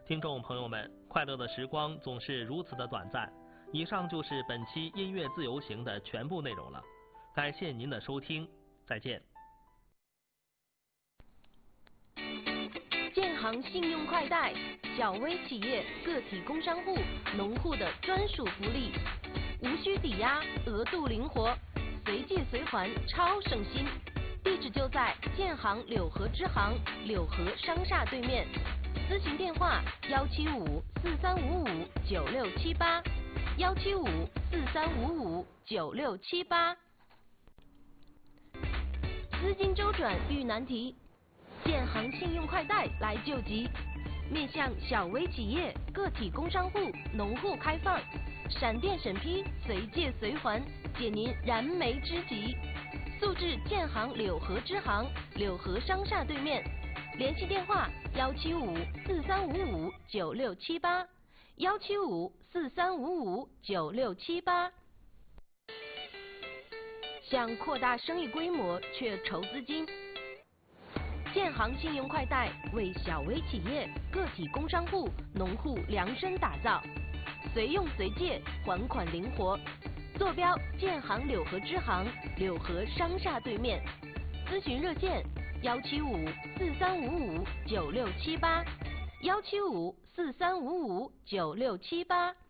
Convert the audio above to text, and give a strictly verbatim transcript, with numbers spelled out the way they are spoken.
听众朋友们，快乐的时光总是如此的短暂。以上就是本期音乐自由行的全部内容了，感谢您的收听，再见。 建行信用快贷，小微企业、个体工商户、农户的专属福利，无需抵押，额度灵活，随借随还，超省心。地址就在建行柳河支行柳河商厦对面，咨询电话幺七五四三五五九六七八，幺七五四三五五九六七八。资金周转遇难题，建行信用快贷来救急，面向小微企业、个体工商户、农户开放，闪电审批，随借随还，解您燃眉之急。速至建行柳河支行柳河商厦对面，联系电话幺七五四三五五九六七八，幺七五四三五五九六七八。想扩大生意规模却筹资金，建行信用快贷为小微企业、个体工商户、农户量身打造，随用随借，还款灵活。坐标建行柳河支行柳河商厦对面，咨询热线幺七五四三五五九六七八，幺七五四三五五九六七八。